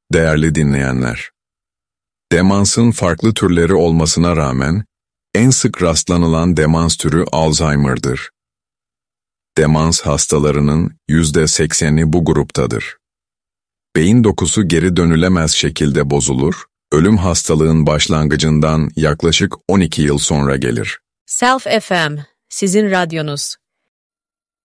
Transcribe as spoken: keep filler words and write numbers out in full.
Değerli dinleyenler, demansın farklı türleri olmasına rağmen en sık rastlanılan demans türü Alzheimer'dır. Demans hastalarının yüzde sekseni bu gruptadır. Beyin dokusu geri dönülemez şekilde bozulur, ölüm hastalığın başlangıcından yaklaşık on iki yıl sonra gelir. Self F M, sizin radyonuz.